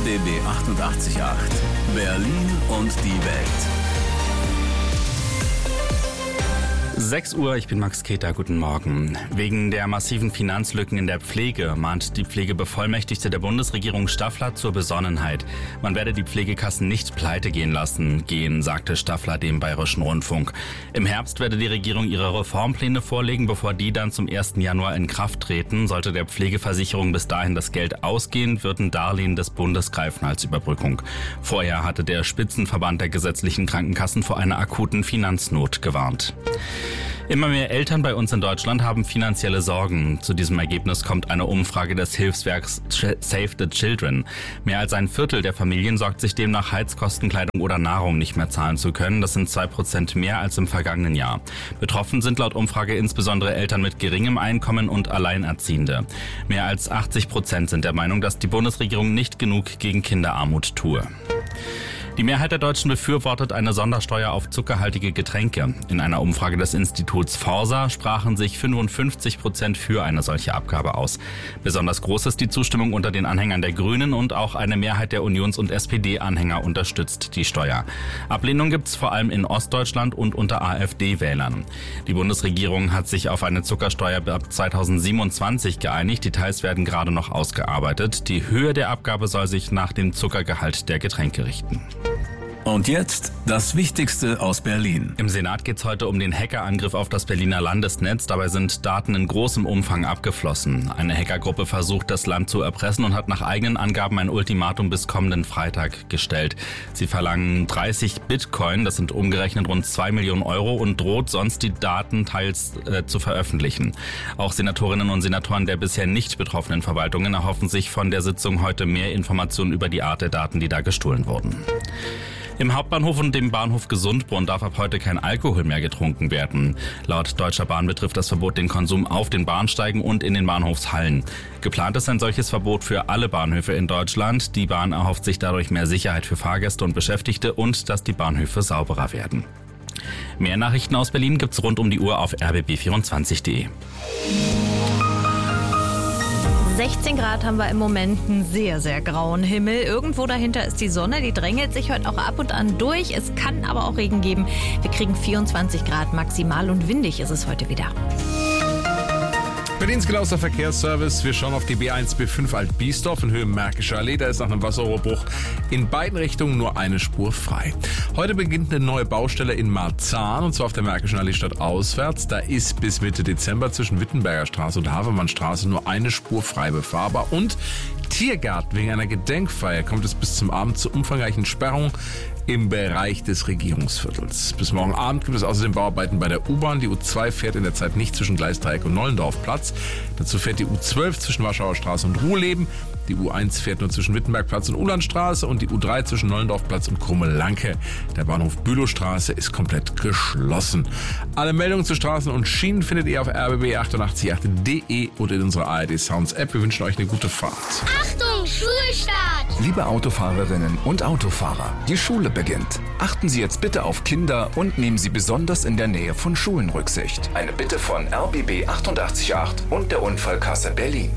RBB 888, Berlin und die Welt. 6 Uhr, ich bin Max Keter, guten Morgen. Wegen der massiven Finanzlücken in der Pflege mahnt die Pflegebevollmächtigte der Bundesregierung Staffler zur Besonnenheit. Man werde die Pflegekassen nicht pleite gehen, sagte Staffler dem Bayerischen Rundfunk. Im Herbst werde die Regierung ihre Reformpläne vorlegen, bevor die dann zum 1. Januar in Kraft treten. Sollte der Pflegeversicherung bis dahin das Geld ausgehen, würden Darlehen des Bundes greifen als Überbrückung. Vorher hatte der Spitzenverband der gesetzlichen Krankenkassen vor einer akuten Finanznot gewarnt. Immer mehr Eltern bei uns in Deutschland haben finanzielle Sorgen. Zu diesem Ergebnis kommt eine Umfrage des Hilfswerks Save the Children. Mehr als ein Viertel der Familien sorgt sich demnach, Heizkosten, Kleidung oder Nahrung nicht mehr zahlen zu können. Das sind 2% mehr als im vergangenen Jahr. Betroffen sind laut Umfrage insbesondere Eltern mit geringem Einkommen und Alleinerziehende. Mehr als 80% sind der Meinung, dass die Bundesregierung nicht genug gegen Kinderarmut tue. Die Mehrheit der Deutschen befürwortet eine Sondersteuer auf zuckerhaltige Getränke. In einer Umfrage des Instituts Forsa sprachen sich 55% für eine solche Abgabe aus. Besonders groß ist die Zustimmung unter den Anhängern der Grünen und auch eine Mehrheit der Unions- und SPD-Anhänger unterstützt die Steuer. Ablehnung gibt's vor allem in Ostdeutschland und unter AfD-Wählern. Die Bundesregierung hat sich auf eine Zuckersteuer ab 2027 geeinigt. Details werden gerade noch ausgearbeitet. Die Höhe der Abgabe soll sich nach dem Zuckergehalt der Getränke richten. Und jetzt das Wichtigste aus Berlin. Im Senat geht es heute um den Hackerangriff auf das Berliner Landesnetz. Dabei sind Daten in großem Umfang abgeflossen. Eine Hackergruppe versucht, das Land zu erpressen und hat nach eigenen Angaben ein Ultimatum bis kommenden Freitag gestellt. Sie verlangen 30 Bitcoin, das sind umgerechnet rund 2 Millionen Euro, und droht sonst die Daten teils zu veröffentlichen. Auch Senatorinnen und Senatoren der bisher nicht betroffenen Verwaltungen erhoffen sich von der Sitzung heute mehr Informationen über die Art der Daten, die da gestohlen wurden. Im Hauptbahnhof und dem Bahnhof Gesundbronn darf ab heute kein Alkohol mehr getrunken werden. Laut Deutscher Bahn betrifft das Verbot den Konsum auf den Bahnsteigen und in den Bahnhofshallen. Geplant ist ein solches Verbot für alle Bahnhöfe in Deutschland. Die Bahn erhofft sich dadurch mehr Sicherheit für Fahrgäste und Beschäftigte und dass die Bahnhöfe sauberer werden. Mehr Nachrichten aus Berlin gibt's rund um die Uhr auf rbb24.de. 16 Grad haben wir im Moment, einen sehr, sehr grauen Himmel. Irgendwo dahinter ist die Sonne, die drängelt sich heute auch ab und an durch. Es kann aber auch Regen geben. Wir kriegen 24 Grad maximal und windig ist es heute wieder. Berlins genauester Verkehrsservice. Wir schauen auf die B1 B5 Alt-Biesdorf in Höhe Märkischer Allee. Da ist nach einem Wasserrohrbruch in beiden Richtungen nur eine Spur frei. Heute beginnt eine neue Baustelle in Marzahn, und zwar auf der Märkischen Allee stadtauswärts. Da ist bis Mitte Dezember zwischen Wittenberger Straße und Havermannstraße nur eine Spur frei befahrbar. Und Tiergarten, wegen einer Gedenkfeier kommt es bis zum Abend zu umfangreichen Sperrungen im Bereich des Regierungsviertels. Bis morgen Abend gibt es außerdem Bauarbeiten bei der U-Bahn. Die U2 fährt in der Zeit nicht zwischen Gleisdreieck und Nollendorfplatz. Dazu fährt die U12 zwischen Warschauer Straße und Ruhleben. Die U1 fährt nur zwischen Wittenbergplatz und Ulandstraße und die U3 zwischen Nollendorfplatz und Krumme-Lanke. Der Bahnhof Bülowstraße ist komplett geschlossen. Alle Meldungen zu Straßen und Schienen findet ihr auf rbb888.de und in unserer ARD Sounds App. Wir wünschen euch eine gute Fahrt. Achtung, Schulstart! Liebe Autofahrerinnen und Autofahrer, die Schule beginnt. Achten Sie jetzt bitte auf Kinder und nehmen Sie besonders in der Nähe von Schulen Rücksicht. Eine Bitte von RBB 888 und der Unfallkasse Berlin.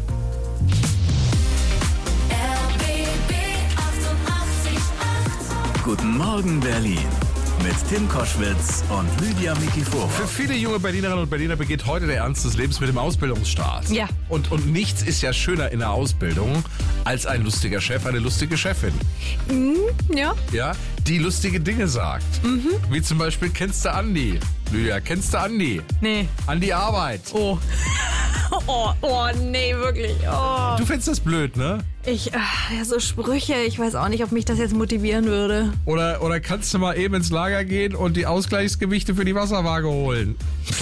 Guten Morgen, Berlin. Mit Tim Koschwitz und Lydia Mikiforo. Für viele junge Berlinerinnen und Berliner beginnt heute der Ernst des Lebens mit dem Ausbildungsstart. Ja. Und nichts ist ja schöner in der Ausbildung als ein lustiger Chef, eine lustige Chefin. Ja. Ja, die lustige Dinge sagt. Wie zum Beispiel, kennst du Andi? Lydia, kennst du Andi? Nee. Andi Arbeit. Oh. Oh, nee, wirklich. Oh. Du findest das blöd, ne? Ja, so Sprüche, ich weiß auch nicht, ob mich das jetzt motivieren würde. Oder kannst du mal eben ins Lager gehen und die Ausgleichsgewichte für die Wasserwaage holen?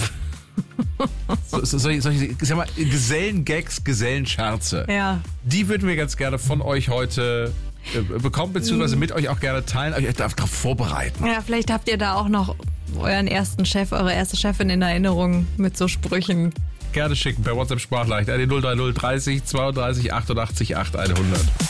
Solche sag mal, Gesellengags, Gesellenscherze. Ja. Die würden wir ganz gerne von euch heute bekommen, beziehungsweise mit euch auch gerne teilen, euch darauf vorbereiten. Ja, vielleicht habt ihr da auch noch euren ersten Chef, eure erste Chefin in Erinnerung mit so Sprüchen. Gerne schicken per WhatsApp-Sprachnachricht an die 030 30 32 88 8 100.